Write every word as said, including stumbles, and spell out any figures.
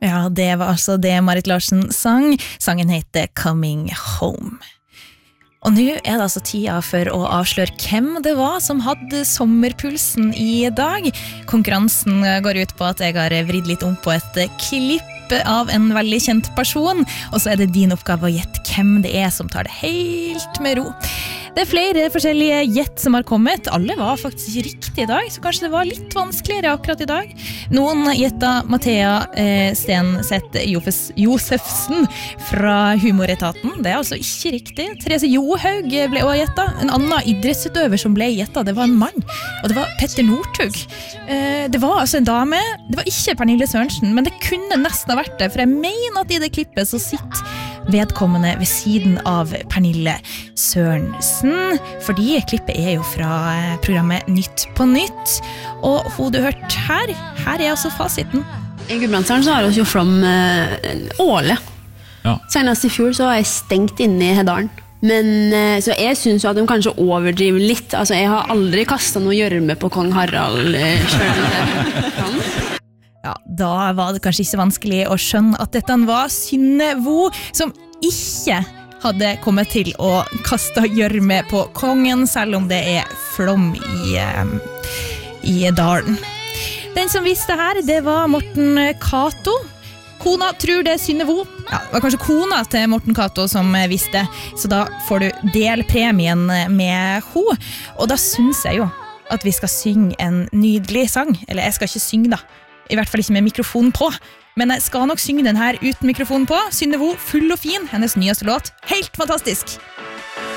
Ja, det var altså det Marit Larsen sang. Sangen heter Coming Home. Og nå er det altså tida for å avsløre hvem det var som hadde sommerpulsen i dag. Konkurransen går ut på at jeg har vridd litt om på et klipp av en veldig kjent person, og så er det din oppgave å gjette hvem det er som tar det helt med ro. Det er flere forskjellige gjett som har kommet. Alle var faktisk ikke riktig i dag, så kanskje det var litt vanskeligere akkurat i dag. Noen gjettet Mathea eh, Stenseth Josefsen fra Humoretaten. Det er altså ikke riktig. Therese Johaug ble også gjettet. En annen idrettsutøver som ble gjettet, det var en mann. Og det var Petter Northug. Eh, det var altså en dame. Det var ikke Pernille Sørensen, men det kunne nesten ha vært det, for jeg mener at i det klippet så sitter vedkommende ved siden av Pernille Sørensen, fordi klippet er jo fra programmet Nytt på Nytt, og hun du hørte her, her er altså fasiten. I Gudbrandsdalen så har vi jo flom eh, årlig. Ja. Senest i fjor så var jeg stengt inne i Hedalen. Men eh, så jeg synes jo at de kanskje overdriver litt. Altså jeg har aldri kastet noe gjørme på Kong Harald eh, selv. Ja, da var det kanskje ikke så vanskelig å skjønne at dette var Synnevo, som ikke hadde kommet til å kaste gjørme på kongen, selv om det er flom i, i dalen. Den som visste her, det var Morten Kato. Kona tror det er Synnevo. Ja, det var kanskje kona til Morten Kato som visste, så da får du delpremien med ho. Og da synes jeg jo at vi skal synge en nydelig sang. Eller jeg skal ikke synge da. I hvert fall ikke med mikrofonen på. Men jeg skal nok synge den her uten mikrofonen på. Synnevo, full og fin, hennes nyeste låt. Helt fantastisk!